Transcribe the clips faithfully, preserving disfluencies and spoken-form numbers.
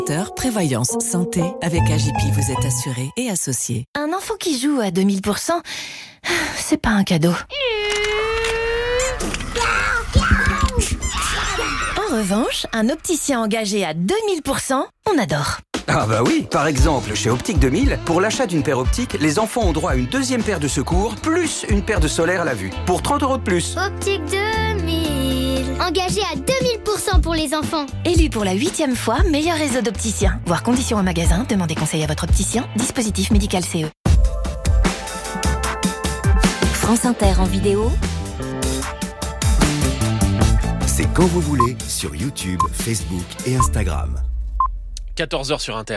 Prévoyance santé, avec A J P, vous êtes assuré et associé. Un enfant qui joue à deux mille pour cent, c'est pas un cadeau. En revanche, un opticien engagé à deux mille pour cent, on adore. Ah bah oui, par exemple, chez Optique deux mille, pour l'achat d'une paire optique, les enfants ont droit à une deuxième paire de secours, plus une paire de solaire à la vue, pour trente euros de plus. Optique deux mille, engagé à deux mille pour cent pour les enfants. Élu pour la huitième fois meilleur réseau d'opticiens. Voir conditions en magasin, demandez conseil à votre opticien. Dispositif médical C E. France Inter en vidéo. C'est quand vous voulez sur YouTube, Facebook et Instagram. quatorze heures sur Inter.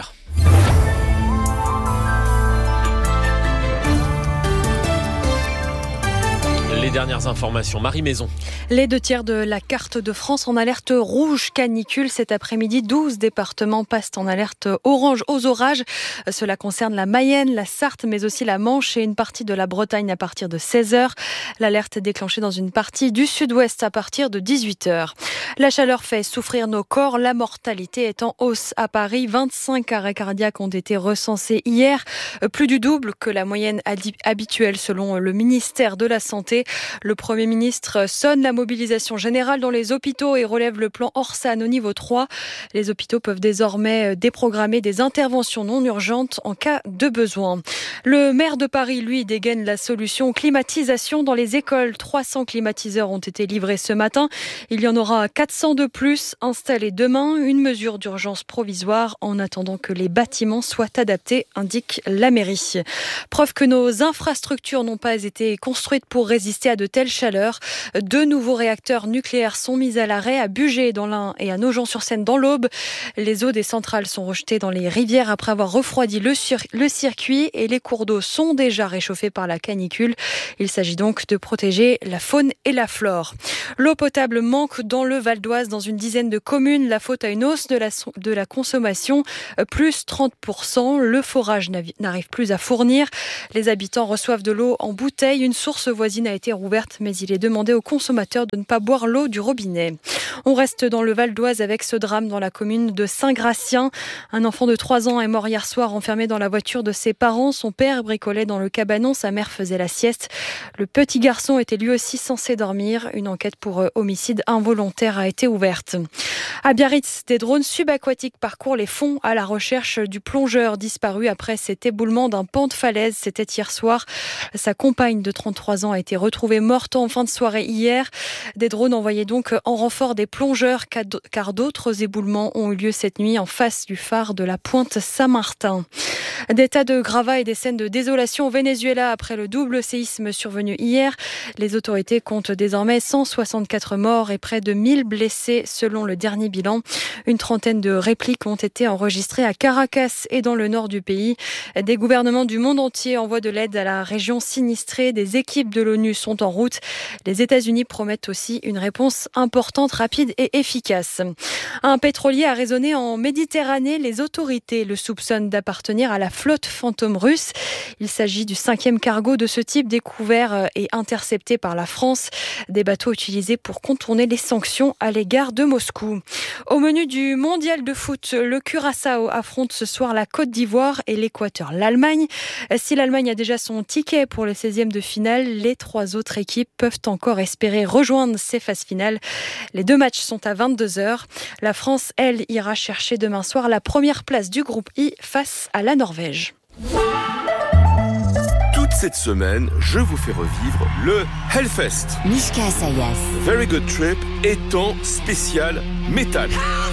Les dernières informations, Marie Maison. Les deux tiers de la carte de France en alerte rouge canicule. Cet après-midi, douze départements passent en alerte orange aux orages. Cela concerne la Mayenne, la Sarthe, mais aussi la Manche et une partie de la Bretagne à partir de seize heures. L'alerte est déclenchée dans une partie du sud-ouest à partir de dix-huit heures. La chaleur fait souffrir nos corps. La mortalité est en hausse à Paris. vingt-cinq arrêts cardiaques ont été recensés hier, plus du double que la moyenne habituelle selon le ministère de la Santé. Le Premier ministre sonne la mobilisation générale dans les hôpitaux et relève le plan Orsan au niveau trois. Les hôpitaux peuvent désormais déprogrammer des interventions non urgentes en cas de besoin. Le maire de Paris, lui, dégaine la solution climatisation dans les écoles. trois cents climatiseurs ont été livrés ce matin. Il y en aura quatre cents de plus installés demain. Une mesure d'urgence provisoire en attendant que les bâtiments soient adaptés, indique la mairie. Preuve que nos infrastructures n'ont pas été construites pour résister à de telles chaleurs. Deux nouveaux réacteurs nucléaires sont mis à l'arrêt à Bugey dans l'Ain et à Nogent-sur-Seine dans l'Aube. Les eaux des centrales sont rejetées dans les rivières après avoir refroidi le, sur- le circuit et les cours d'eau sont déjà réchauffés par la canicule. Il s'agit donc de protéger la faune et la flore. L'eau potable manque dans le Val d'Oise dans une dizaine de communes. La faute à une hausse de la, de la consommation, plus trente pour cent. Le forage n'arrive plus à fournir. Les habitants reçoivent de l'eau en bouteille. Une source voisine a été rouverte, mais il est demandé aux consommateurs de ne pas boire l'eau du robinet. On reste dans le Val d'Oise avec ce drame dans la commune de Saint-Gratien. Un enfant de trois ans est mort hier soir enfermé dans la voiture de ses parents. Son père bricolait dans le cabanon, sa mère faisait la sieste. Le petit garçon était lui aussi censé dormir. Une enquête pour homicide involontaire a été ouverte. À Biarritz, des drones subaquatiques parcourent les fonds à la recherche du plongeur disparu après cet éboulement d'un pan de falaise. C'était hier soir. Sa compagne de trente-trois ans a été retrouvée morte en fin de soirée hier. Des drones envoyés donc en renfort des plongeurs car d'autres éboulements ont eu lieu cette nuit en face du phare de la Pointe Saint-Martin. Des tas de gravats et des scènes de désolation au Venezuela après le double séisme survenu hier. Les autorités comptent désormais cent soixante-quatre morts et près de mille blessés selon le dernier bilan. Une trentaine de répliques ont été enregistrées à Caracas et dans le nord du pays. Des gouvernements du monde entier envoient de l'aide à la région sinistrée. Des équipes de l'ONU sont en route. Les États-Unis promettent aussi une réponse importante, rapide et efficace. Un pétrolier a raisonné en Méditerranée. Les autorités le soupçonnent d'appartenir à la flotte fantôme russe. Il s'agit du cinquième cargo de ce type découvert et intercepté par la France. Des bateaux utilisés pour contourner les sanctions à l'égard de Moscou. Au menu du mondial de foot, le Curaçao affronte ce soir la Côte d'Ivoire et l'Équateur, l'Allemagne. Si l'Allemagne a déjà son ticket pour le seizième de finale, les trois autres équipes peuvent encore espérer rejoindre ces phases finales. Les deux matchs sont à vingt-deux heures. La France, elle, ira chercher demain soir la première place du groupe I face à la Norvège. Toute cette semaine, je vous fais revivre le Hellfest. Mishka Assayas. Very Good Trip étant spécial métal.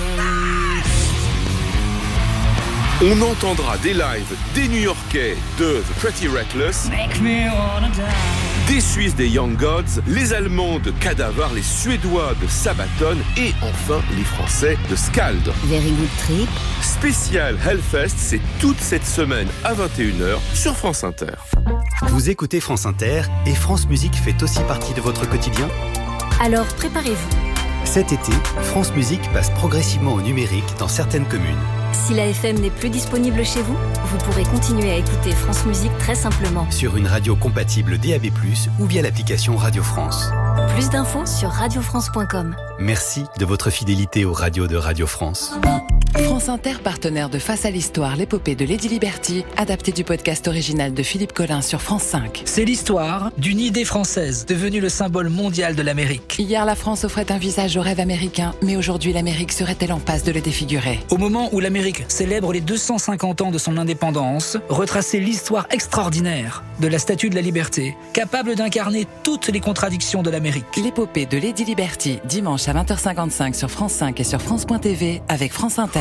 On entendra des lives des New-Yorkais de The Pretty Reckless, des Suisses des Young Gods, les Allemands de Cadaver, les Suédois de Sabaton et enfin les Français de Skald. Very Good Trip. Spécial Hellfest, c'est toute cette semaine à vingt et une heures sur France Inter. Vous écoutez France Inter et France Musique fait aussi partie de votre quotidien ? Alors préparez-vous. Cet été, France Musique passe progressivement au numérique dans certaines communes. Si la F M n'est plus disponible chez vous, vous pourrez continuer à écouter France Musique très simplement. Sur une radio compatible D A B plus, ou via l'application Radio France. Plus d'infos sur radio france point com. Merci de votre fidélité aux radios de Radio France. France Inter, partenaire de Face à l'Histoire, l'épopée de Lady Liberty, adapté du podcast original de Philippe Collin sur France cinq. C'est l'histoire d'une idée française, devenue le symbole mondial de l'Amérique. Hier, la France offrait un visage au rêve américain, mais aujourd'hui, l'Amérique serait-elle en passe de le défigurer ? Au moment où l'Amérique célèbre les deux cent cinquante ans de son indépendance, retracer l'histoire extraordinaire de la Statue de la Liberté, capable d'incarner toutes les contradictions de l'Amérique. L'épopée de Lady Liberty, dimanche à vingt heures cinquante-cinq sur France cinq et sur France point T V avec France Inter.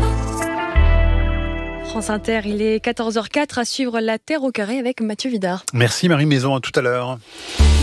France Inter, il est quatorze heures zéro quatre à suivre La Terre au carré avec Mathieu Vidard. Merci Marie Maison, à tout à l'heure.